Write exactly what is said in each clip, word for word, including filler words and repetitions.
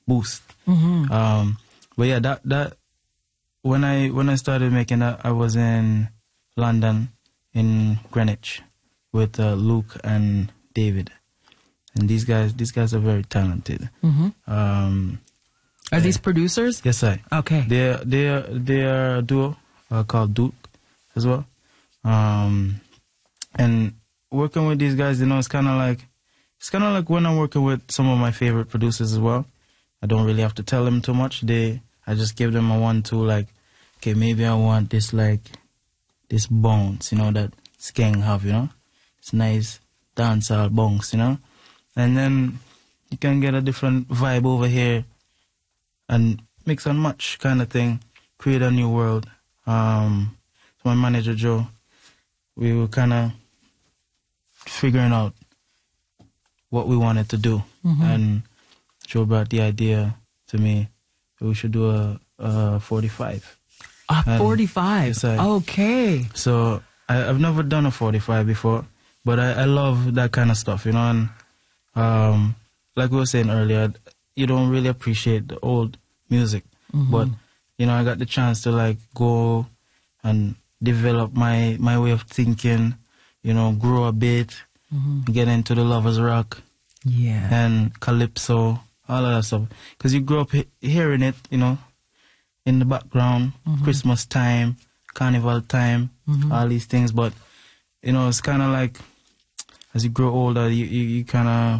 boost. Mm-hmm. Um, but yeah, that that when I when I started making that, I was in London, in Greenwich, with uh, Luke and David, and these guys these guys are very talented. Mm-hmm. Um, are these producers? Yes, I. Okay. They they are they are a duo uh, called Duke as well. Um, and working with these guys, you know, it's kind of like it's kind of like when I'm working with some of my favorite producers as well. I don't really have to tell them too much. They I just give them a one two like, okay, maybe I want this like this bounce, you know, that Skeng have, you know, it's nice dancehall bounce, you know, and then you can get a different vibe over here and mix and match kind of thing, create a new world. Um, so my manager Joe, we were kind of figuring out what we wanted to do, mm-hmm. and Joe brought the idea to me that we should do a, a forty-five. A and forty-five? Yes, I, okay. So I, I've never done a forty-five before, but I, I love that kind of stuff, you know, and um, like we were saying earlier, you don't really appreciate the old music, mm-hmm. but, you know, I got the chance to, like, go and develop my, my way of thinking, you know, grow a bit, mm-hmm. get into the Lovers Rock, yeah, and Calypso, all of that stuff. Because you grow up he hearing it, you know, in the background, mm-hmm. Christmas time, Carnival time, mm-hmm. all these things. But, you know, it's kind of like, as you grow older, you, you, you kind of,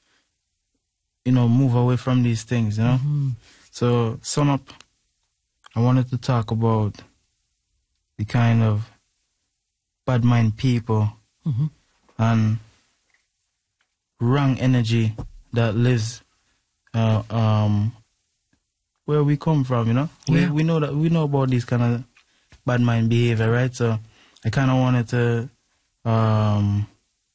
you know, move away from these things, you know. Mm-hmm. So, sum up, I wanted to talk about the kind of bad mind people mm-hmm. and wrong energy that lives uh, um, where we come from, you know. Yeah. We we know that we know about this kind of bad mind behavior, right? So I kind of wanted to um,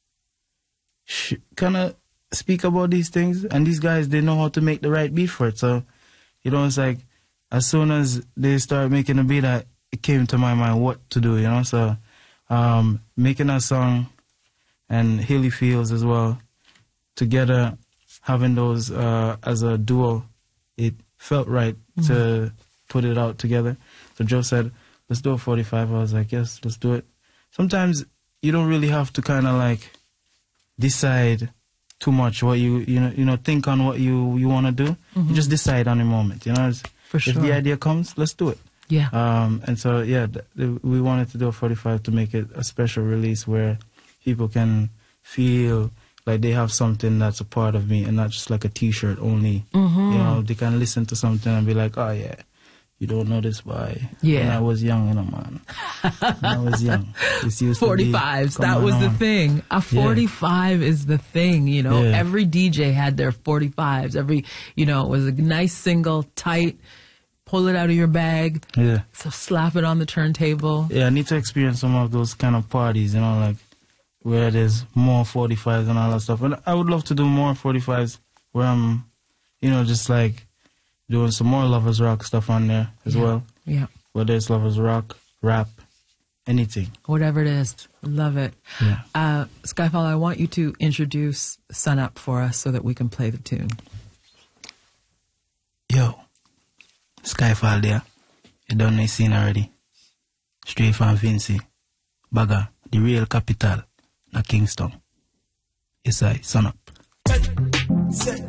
kind of speak about these things, and these guys, they know how to make the right beat for it. So, you know, it's like as soon as they start making a beat, I, it came to my mind what to do, you know. So um, making a song and Hilly Fields as well together, having those uh, as a duo, it felt right mm-hmm. to put it out together. So Joe said, let's do a forty-five. I was like, yes, let's do it. Sometimes you don't really have to kind of like decide too much what you, you know, you know, think on what you, you want to do. Mm-hmm. You just decide on the moment, you know. It's, For sure. If the idea comes, let's do it. Yeah. Um, and so, yeah, th th we wanted to do a forty-five to make it a special release where people can feel like they have something that's a part of me and not just like a T-shirt only. Mm-hmm. You know, they can listen to something and be like, oh, yeah, you don't know this boy. Yeah. When I was young, you know, man. When I was young. This used forty-fives, to be, that was on. the thing. A forty-five yeah. is the thing, you know. Yeah. Every D J had their forty-fives. Every, you know, it was a nice single, tight, pull it out of your bag. Yeah. So slap it on the turntable. Yeah, I need to experience some of those kind of parties, you know, like where there's more forty-fives and all that stuff. And I would love to do more forty-fives where I'm, you know, just like doing some more Lovers Rock stuff on there as yeah. well. Yeah. Whether it's Lovers Rock, rap, anything. Whatever it is. Love it. Yeah. Uh, Skyfall, I want you to introduce Sun Up for us so that we can play the tune. Yo, Skyfall there. You done the scene already. Straight from Vincy. Bagger, the real capital, na Kingston. Yes, I, Sun Up. Set.